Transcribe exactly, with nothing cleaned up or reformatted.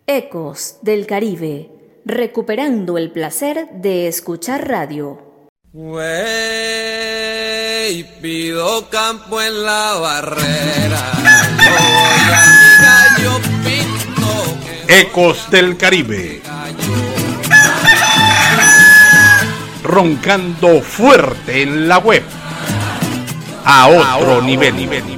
Ecos del Caribe, recuperando el placer de escuchar radio. Wey, pido campo en la barrera. Voy a mi gallo pinto. Ecos del Caribe. Roncando fuerte en la web. A otro, a otro nivel. nivel.